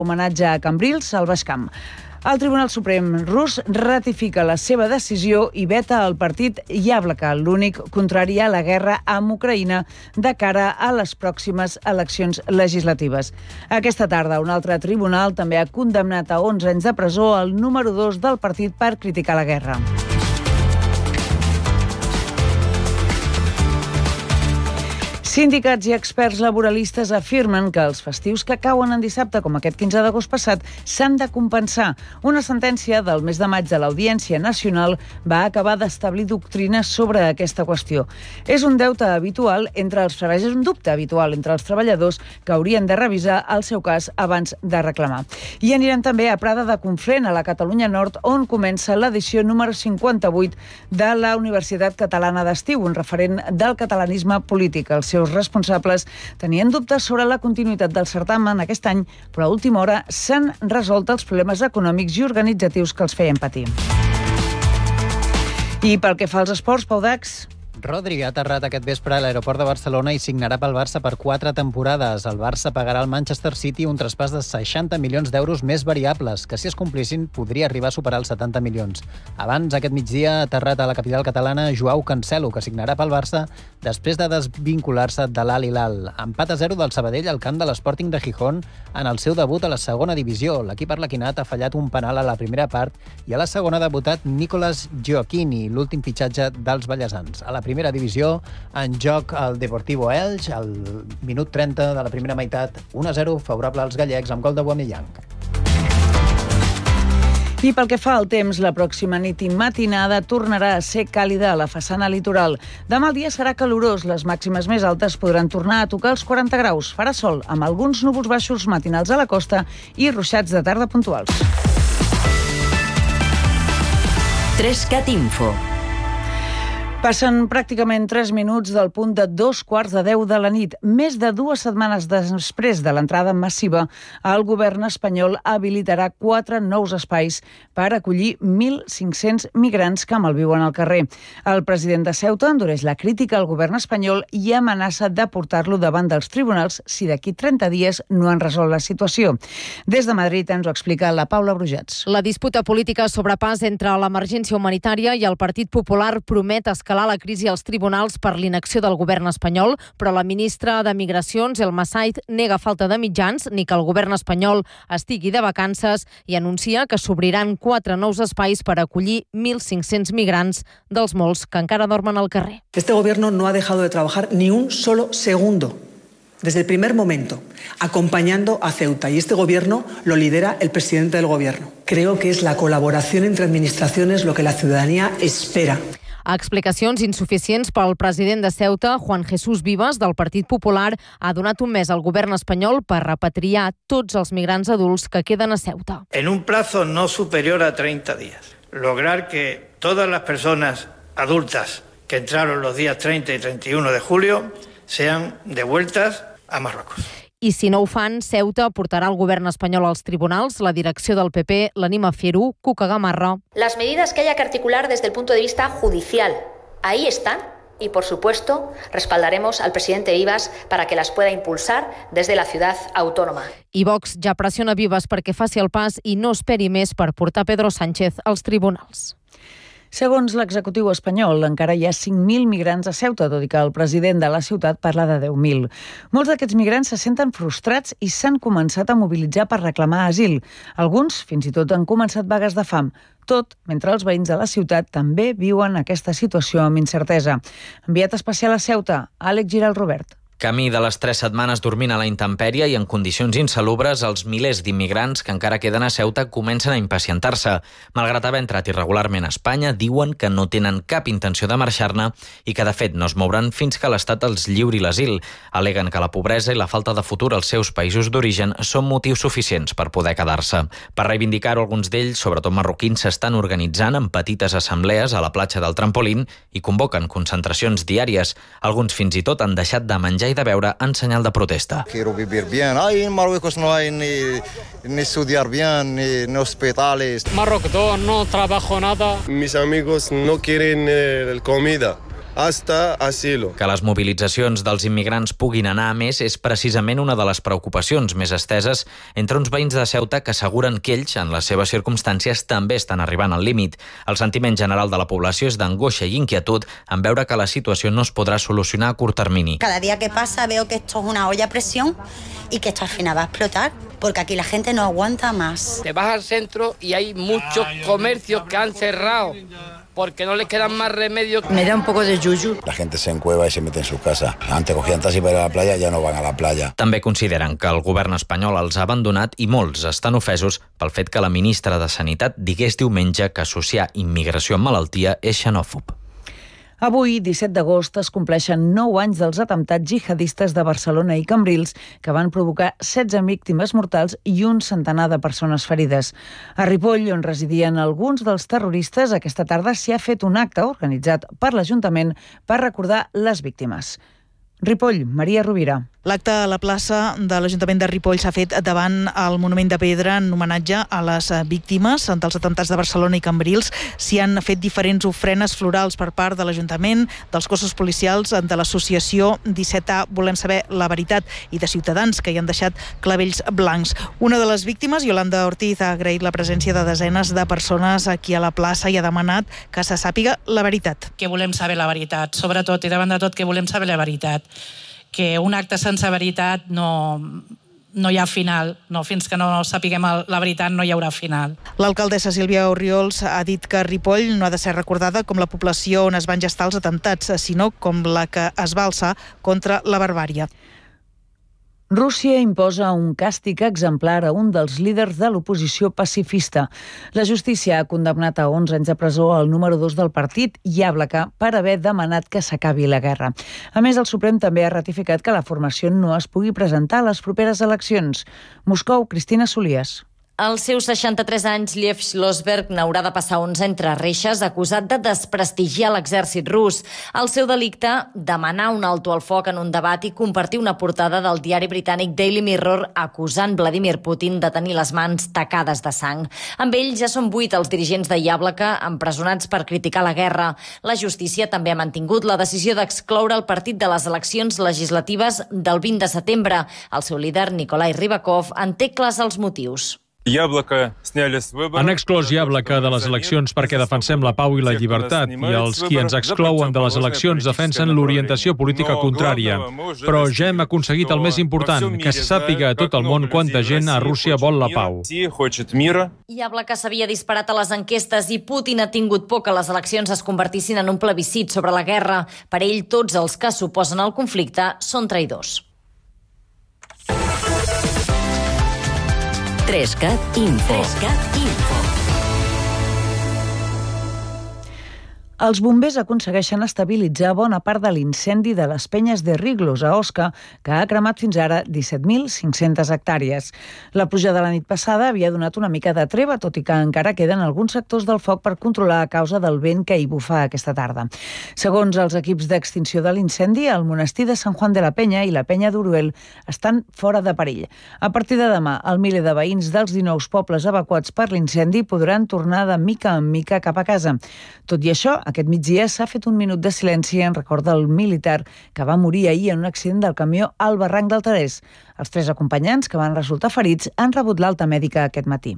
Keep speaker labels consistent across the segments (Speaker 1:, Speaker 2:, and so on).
Speaker 1: homenatge a Cambrils al Baix Camp. El Tribunal Suprem rus ratifica la seva decisió i veta el partit Yablaka, l'únic contrari a la guerra amb Ucraïna de cara a les pròximes eleccions legislatives. Aquesta tarda, un altre tribunal també ha condemnat a 11 anys de presó el número 2 del partit per criticar la guerra. Sindicats i experts laboralistes afirmen que els festius que cauen en dissabte, com aquest 15 d'agost passat, s'han de compensar. Una sentència del mes de maig de l'Audiència Nacional va acabar d'establir doctrines sobre aquesta qüestió. És un deute habitual entre els treballadors, és un dubte habitual entre els treballadors que haurien de revisar el seu cas abans de reclamar. I anirem també a Prada de Conflent, a la Catalunya Nord, on comença l'edició número 58 de la Universitat Catalana d'Estiu, un referent del catalanisme polític. Els seus responsables tenien dubtes sobre la continuïtat del certamen aquest any, però a última hora s'han resolt els problemes econòmics i organitzatius que els feien patir. I pel que fa als esports, Pau Dax...
Speaker 2: Rodri ha aterrat aquest vespre a l'aeroport de Barcelona i signarà pel Barça per 4 temporades. El Barça pagarà al Manchester City un traspàs de 60 milions d'euros més variables, que si es complissin podria arribar a superar els 70 milions. Abans, aquest migdia, ha aterrat a la capital catalana Joao Cancelo, que signarà pel Barça després de desvincular-se de l'Al Hilal. Empat a 0 del Sabadell al camp de l'Sporting de Gijón en el seu debut a la segona divisió. L'equip arlequinat ha fallat un penal a la primera part i a la segona ha debutat Nicolas Gioacchini, l'últim fitxatge dels ballesans. A la primera divisió, en joc el Deportivo Elx, al minut 30 de la primera meitat, 1-0 favorable als gallecs amb gol de Aubameyang.
Speaker 1: I pel que fa al temps, la pròxima nit i matinada tornarà a ser càlida a la façana litoral. Demà el dia serà calorós, les màximes més altes podran tornar a tocar els 40 graus. Farà sol, amb alguns núvols baixos matinals a la costa i ruixats de tarda puntuals.
Speaker 3: 3CAT Info.
Speaker 1: Passen pràcticament 3 minuts del punt de 2:15 de la nit. Més de 2 setmanes després de l'entrada massiva, el govern espanyol habilitarà 4 nous espais per acollir 1.500 migrants que malviuen al carrer. El president de Ceuta endureix la crítica al govern espanyol i amenaça de portar-lo davant dels tribunals si d'aquí 30 dies no han resolt la situació. Des de Madrid ens ho explica la Paula Brujats.
Speaker 4: La disputa política sobrepàs entre l'emergència humanitària i el Partit Popular promet escalar la crisi als tribunals per l'inacció del govern espanyol, però la ministra de Migracions, Elma Said, nega falta de mitjans ni que el govern espanyol estigui de vacances i anuncia que s'obriran 4 nous espais per acollir 1.500 migrants dels molts que encara dormen al carrer.
Speaker 5: Este gobierno no ha dejado de trabajar ni un solo segundo desde el primer momento, acompañando a Ceuta. Y este gobierno lo lidera el presidente del gobierno. Creo que es la colaboración entre administraciones lo que la ciudadanía espera.
Speaker 4: A explicacions insuficients pel president de Ceuta, Juan Jesús Vives, del Partit Popular, ha donat un mes al govern espanyol per repatriar tots els migrants adults que queden a Ceuta.
Speaker 6: En un plazo no superior a 30 días, lograr que todas las personas adultas que entraron los días 30 y 31 de julio sean devueltas a Marruecos.
Speaker 4: I si no ho fan, Ceuta portarà el govern espanyol als tribunals. La direcció del PP l'anima a fer-ho. Cuca Gamarra.
Speaker 7: Las medidas que haya que articular desde el punto de vista judicial, ahí están. Y, por supuesto, respaldaremos al presidente Vives para que las pueda impulsar desde la ciudad autónoma.
Speaker 4: I Vox ja pressiona Vives perquè faci el pas i no esperi més per portar Pedro Sánchez als tribunals.
Speaker 1: Segons l'executiu espanyol, encara hi ha 5.000 migrants a Ceuta, tot i que el president de la ciutat parla de 10.000. Molts d'aquests migrants se senten frustrats i s'han començat a mobilitzar per reclamar asil. Alguns, fins i tot, han començat vagues de fam. Tot mentre els veïns de la ciutat també viuen aquesta situació amb incertesa. Enviat especial a Ceuta, Àlex Giral Robert.
Speaker 8: Camí de les 3 setmanes dormint a la intempèrie i en condicions insalubres, els milers d'immigrants que encara queden a Ceuta comencen a impacientar-se. Malgrat haver entrat irregularment a Espanya, diuen que no tenen cap intenció de marxar-ne i que, de fet, no es mouran fins que l'Estat els lliuri l'asil. Aleguen que la pobresa i la falta de futur als seus països d'origen són motius suficients per poder quedar-se. Per reivindicar-ho, alguns d'ells, sobretot marroquins, s'estan organitzant en petites assemblees a la platja del Trampolín i convoquen concentracions diàries. Alguns fins i tot han deixat de menjar i de beure en senyal de protesta.
Speaker 9: Quiero vivir bien. En Marruecos no hay ni estudiar bien, ni hospitales.
Speaker 10: Marruecos no trabajo nada.
Speaker 11: Mis amigos no quieren comida.
Speaker 10: hasta asilo.
Speaker 8: Que les mobilitzacions dels immigrants puguin anar a més és precisament una de les preocupacions més esteses entre uns veïns de Ceuta que asseguren que ells, en les seves circumstàncies, també estan arribant al límit. El sentiment general de la població és d'angoixa i inquietud en veure que la situació no es podrà solucionar a curt termini.
Speaker 11: Cada día que pasa veo que esto es una olla a presión y que esto al final va a explotar, porque aquí la gente no aguanta más.
Speaker 12: Te vas al centro y hay muchos comercios que han cerrado porque no les quedan más remedio.
Speaker 11: Me da un poco de yuyu.
Speaker 13: La gente se encueva y se mete en sus casas. Antes cogían taxi para ir a la playa, ya no van a la playa.
Speaker 8: També consideren que el govern espanyol els ha abandonat i molts estan ofesos pel fet que la ministra de Sanitat digués diumenge que associar immigració amb malaltia és xenòfob.
Speaker 1: Avui, 17 d'agost, es compleixen 9 anys dels atemptats jihadistes de Barcelona i Cambrils que van provocar 16 víctimes mortals i un centenar de persones ferides. A Ripoll, on residien alguns dels terroristes, aquesta tarda s'hi ha fet un acte organitzat per l'Ajuntament per recordar les víctimes. Ripoll, Maria Rovira.
Speaker 14: L'acte a la plaça de l'Ajuntament de Ripoll s'ha fet davant el monument de pedra en homenatge a les víctimes dels atemptats de Barcelona i Cambrils. S'hi han fet diferents ofrenes florals per part de l'Ajuntament, dels cossos policials, de l'associació 17A Volem Saber la Veritat i de ciutadans que hi han deixat clavells blancs. Una de les víctimes, Yolanda Ortiz, ha agraït la presència de desenes de persones aquí a la plaça i ha demanat que se sàpiga la veritat.
Speaker 15: Que volem saber la veritat, sobretot i davant de tot que volem saber la veritat. Que un acte sense veritat no hi ha final. No, fins que no sapiguem la veritat no hi haurà final.
Speaker 14: L'alcaldessa Sílvia Orriols ha dit que Ripoll no ha de ser recordada com la població on es van gestar els atemptats, sinó com la que es va alçar contra la barbàrie.
Speaker 1: Rússia imposa un càstig exemplar a un dels líders de l'oposició pacifista. La justícia ha condemnat a 11 anys de presó el número 2 del partit, Yablaka, per haver demanat que s'acabi la guerra. A més, el Suprem també ha ratificat que la formació no es pugui presentar a les properes eleccions. Moscou, Cristina Solies.
Speaker 4: Als seus 63 anys, Liev Schlossberg n'haurà de passar 11 entre reixes, acusat de desprestigiar l'exèrcit rus. El seu delicte, demanar un alto al foc en un debat i compartir una portada del diari britànic Daily Mirror acusant Vladimir Putin de tenir les mans tacades de sang. Amb ell ja són 8 els dirigents de Yablaka empresonats per criticar la guerra. La justícia també ha mantingut la decisió d'excloure el partit de les eleccions legislatives del 20 de setembre. El seu líder, Nikolai Rybakov, en té clars els motius.
Speaker 16: Han exclòs Yablaka de les eleccions perquè defensem la pau i la llibertat, i els qui ens exclouen de les eleccions defensen l'orientació política contrària. Però ja hem aconseguit el més important, que se sàpiga a tot el món quanta gent a Rússia vol la pau.
Speaker 4: Yablaka s'havia disparat a les enquestes i Putin ha tingut por que les eleccions es convertissin en un plebiscit sobre la guerra. Per ell, tots els que s'oposen al conflicte són traïdors.
Speaker 3: 3CAT Info.
Speaker 1: Els bombers aconsegueixen estabilitzar bona part de l'incendi de les penyes de Riglos, a Osca, que ha cremat fins ara 17.500 hectàrees. La pluja de la nit passada havia donat una mica de treva, tot i que encara queden alguns sectors del foc per controlar a causa del vent que hi bufa aquesta tarda. Segons els equips d'extinció de l'incendi, el monestir de Sant Juan de la Penya i la penya d'Uruel estan fora de perill. A partir de demà, el miler de veïns dels 19 pobles evacuats per l'incendi podran tornar de mica en mica cap a casa. Tot i això, aquest migdia s'ha fet un minut de silenci en record del militar que va morir ahir en un accident del camió al barranc del Terès. Els 3 acompanyants que van resultar ferits han rebut l'alta mèdica aquest matí.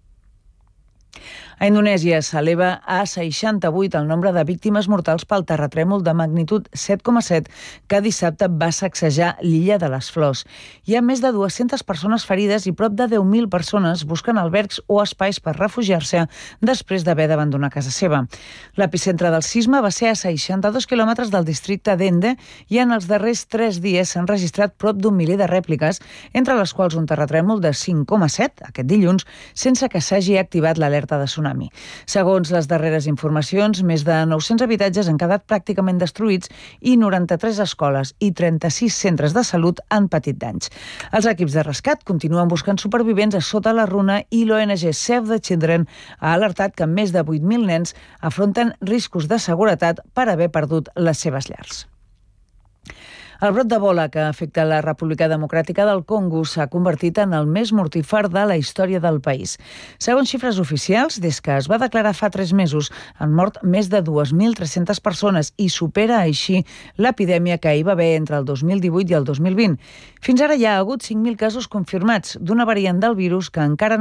Speaker 1: A Indonèsia s'eleva a 68 el nombre de víctimes mortals pel terratrèmol de magnitud 7,7 que dissabte va sacsejar l'illa de les Flors. Hi ha més de 200 persones ferides i prop de 10.000 persones busquen albergs o espais per refugiar-se després d'haver d'abandonar casa seva. L'epicentre del sisme va ser a 62 quilòmetres del districte d'Ende i en els darrers 3 dies s'han registrat prop d'un miler de rèpliques, entre les quals un terratrèmol de 5,7 aquest dilluns, sense que s'hagi activat l'alerta de tsunami. Segons les darreres informacions, més de 900 habitatges han quedat pràcticament destruïts i 93 escoles i 36 centres de salut han patit danys. Els equips de rescat continuen buscant supervivents a sota la runa i l'ONG Save the Children ha alertat que més de 8.000 nens afronten riscos de seguretat per haver perdut les seves llars. El brot d'Ebola que afecta la República Democràtica del Congo s'ha convertit en el més mortífer de la història del país. Segons xifres oficials, des que es va declarar fa 3 mesos, han mort més de 2.300 persones i supera així l'epidèmia que hi va haver entre el 2018 i el 2020. Fins ara hi ha hagut 5.000 casos confirmats d'una variant del virus que encara